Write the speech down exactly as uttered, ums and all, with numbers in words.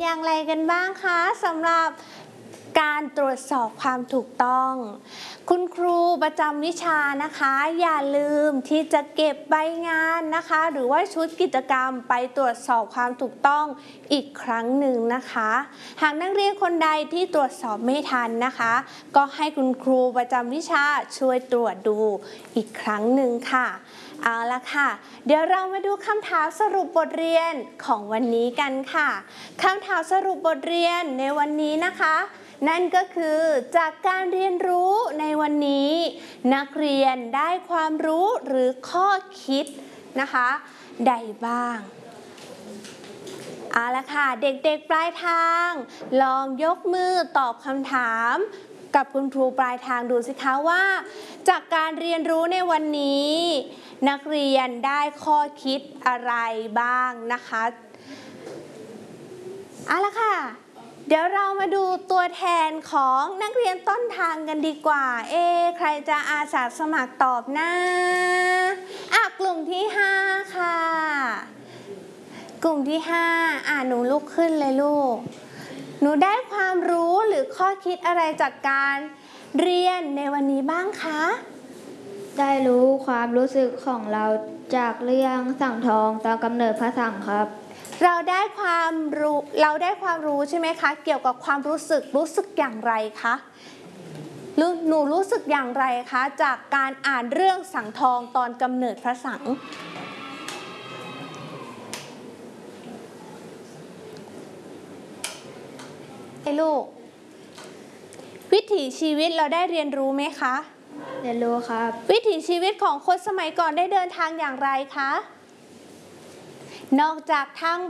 อย่างไรกันบ้างคะสำหรับการตรวจสอบความถูกต้อง คุณครูประจำวิชานะคะอย่าลืมที่จะเก็บใบงานนะคะหรือว่าชุดกิจกรรมไปตรวจสอบความถูกต้องอีกครั้งหนึ่งนะคะหากนักเรียนคนใดที่ตรวจสอบไม่ทันนะคะก็ให้คุณครูประจำวิชาช่วยตรวจดูอีกครั้งหนึ่งค่ะเอาละค่ะเดี๋ยวเรามาดูคำถามสรุปบทเรียนของวันนี้กันค่ะคำถามสรุปบทเรียนในวันนี้นะคะนั่นก็คือจากการเรียนรู้ในวันนี้นักเรียนได้ความรู้หรือข้อคิดนะคะใดบ้างเอาละค่ะเด็กๆปลายทางลองยกมือตอบคำถามกับคุณครูปลายทางดูสิคะว่าจากการเรียนรู้ในวันนี้นักเรียนได้ข้อคิดอะไรบ้างนะคะเอาละค่ะเดี๋ยวเรามาดูตัวแทนของนักเรียนต้นทางกันดีกว่าเอ๊ใครจะอาสาสมัครตอบนะอ่ะกลุ่มที่ห้าค่ะกลุ่มที่ห้าอ่ะหนูลุกขึ้นเลยลูกหนูได้ความรู้หรือข้อคิดอะไรจากการเรียนในวันนี้บ้างคะได้รู้ความรู้สึกของเราจากเรื่องสั่งทองตอนกำเนิดพระสังครับเราได้ความรู้เราได้ความรู้ใช่ไหมคะเกี่ยวกับความรู้สึกรู้สึกอย่างไรคะหนูรู้สึกอย่างไรคะจากการอ่านเรื่องสังทองตอนกำเนิดพระสังไอ้ลูกวิถีชีวิตเราได้เรียนรู้ไหมคะเรียนรู้ครับวิถีชีวิตของคนสมัยก่อนได้เดินทางอย่างไรคะนอกจากทาง